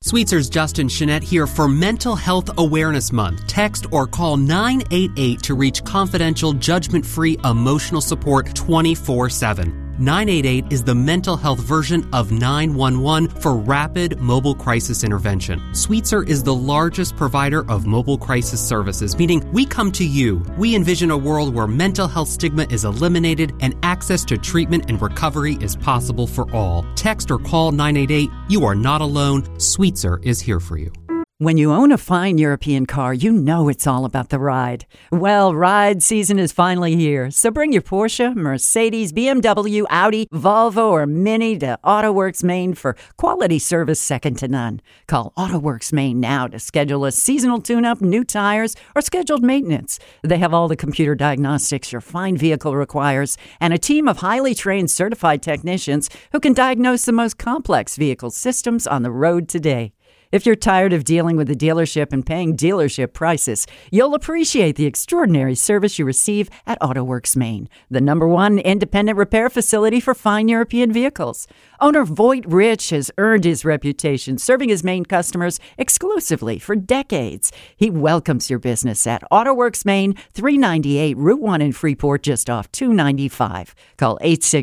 Sweetzer's Justin Chenette here for Mental Health Awareness Month. Text or call 988 to reach confidential, judgment-free emotional support 24/7. 988 is the mental health version of 911 for rapid mobile crisis intervention. Sweetser is the largest provider of mobile crisis services, meaning we come to you. We envision a world where mental health stigma is eliminated and access to treatment and recovery is possible for all. Text or call 988. You are not alone. Sweetser is here for you. When you own a fine European car, you know it's all about the ride. Well, ride season is finally here, so bring your Porsche, Mercedes, BMW, Audi, Volvo, or Mini to AutoWorks Maine for quality service second to none. Call AutoWorks Maine now to schedule a seasonal tune-up, new tires, or scheduled maintenance. They have all the computer diagnostics your fine vehicle requires and a team of highly trained certified technicians who can diagnose the most complex vehicle systems on the road today. If you're tired of dealing with the dealership and paying dealership prices, you'll appreciate the extraordinary service you receive at AutoWorks Maine, the #1 independent repair facility for fine European vehicles. Owner Voight Rich has earned his reputation serving his Maine customers exclusively for decades. He welcomes your business at AutoWorks Maine, 398 Route 1 in Freeport, just off 295. Call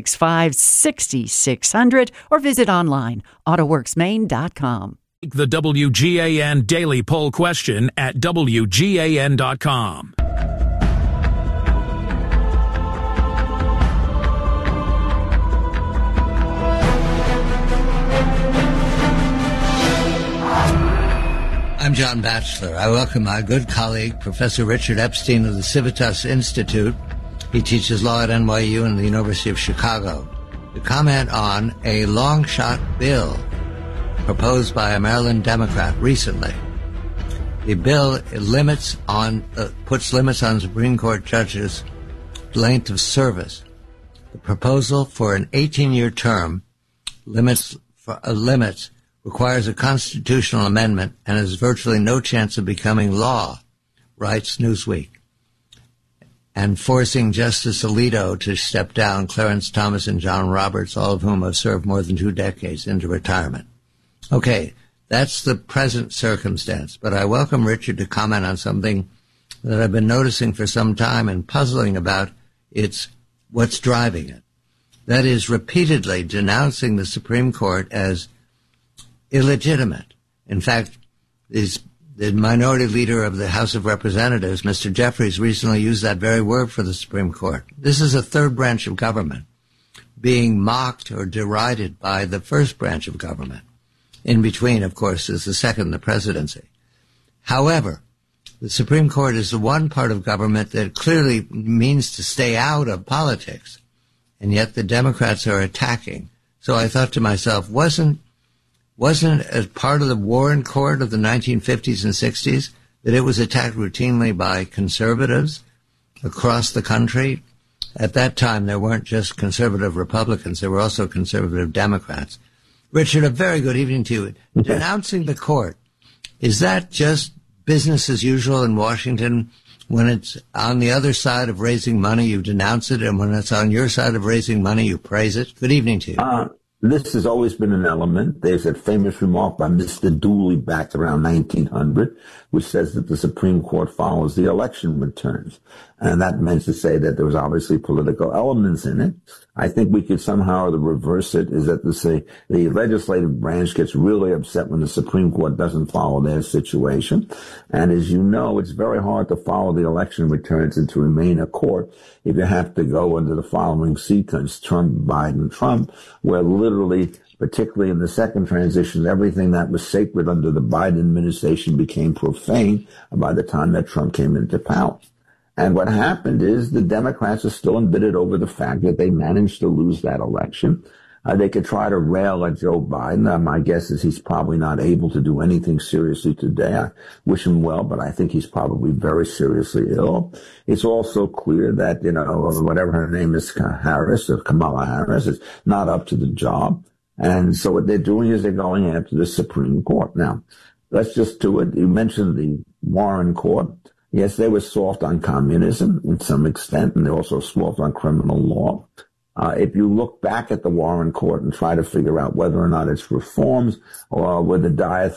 865-6600 or visit online, autoworksmaine.com. The WGAN Daily Poll question at WGAN.com. I'm John Batchelor. I welcome my good colleague, Professor Richard Epstein of the Civitas Institute. He teaches law at NYU and the University of Chicago, to comment on a long-shot bill proposed by a Maryland Democrat recently. The bill puts limits on Supreme Court judges' length of service. The proposal for an 18-year term limits requires a constitutional amendment and has virtually no chance of becoming law, writes Newsweek, and forcing Justice Alito to step down, Clarence Thomas and John Roberts, all of whom have served more than 2 decades, into retirement. Okay, that's the present circumstance, but I welcome Richard to comment on something that I've been noticing for some time and puzzling about. It's what's driving it. That is, repeatedly denouncing the Supreme Court as illegitimate. In fact, the minority leader of the House of Representatives, Mr. Jeffries, recently used that very word for the Supreme Court. This is a third branch of government being mocked or derided by the first branch of government. In between, of course, is the second, the presidency. However, the Supreme Court is the one part of government that clearly means to stay out of politics, and yet the Democrats are attacking. So I thought to myself, wasn't it as part of the Warren Court of the 1950s and 60s that it was attacked routinely by conservatives across the country? At that time, there weren't just conservative Republicans, there were also conservative Democrats. Richard, a very good evening to you. Denouncing the court, is that just business as usual in Washington? When it's on the other side of raising money, you denounce it, and when it's on your side of raising money, you praise it? Good evening to you. This has always been an element. There's a famous remark by Mr. Dooley back around 1900, which says that the Supreme Court follows the election returns. And that meant to say that there was obviously political elements in it. I think we could somehow reverse it, is that the legislative branch gets really upset when the Supreme Court doesn't follow their situation. And as you know, it's very hard to follow the election returns and to remain a court if you have to go under the following sequence: Trump, Biden, Trump, where literally, particularly in the second transition, everything that was sacred under the Biden administration became profane by the time that Trump came into power. And what happened is the Democrats are still embittered over the fact that they managed to lose that election. They could try to rail at Joe Biden. My guess is he's probably not able to do anything seriously today. I wish him well, but I think he's probably very seriously ill. It's also clear that, whatever her name is, Harris, or Kamala Harris, is not up to the job. And so what they're doing is they're going after the Supreme Court. Now, let's just do it. You mentioned the Warren Court. Yes, they were soft on communism in some extent, and they're also soft on criminal law. If you look back at the Warren Court and try to figure out whether or not it's reforms or whether